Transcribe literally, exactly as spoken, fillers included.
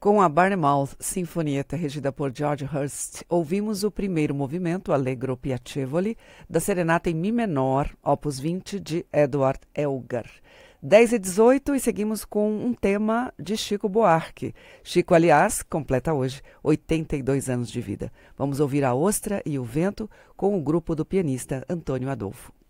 Com a Barnemouth Sinfonietta, regida por George Hurst, ouvimos o primeiro movimento, Allegro Piacevoli, da Serenata em Mi menor, opus vinte, de Edward Elgar. dez e dezoito, e seguimos com um tema de Chico Buarque. Chico, aliás, completa hoje oitenta e dois anos de vida. Vamos ouvir a Ostra e o Vento com o grupo do pianista Antônio Adolfo.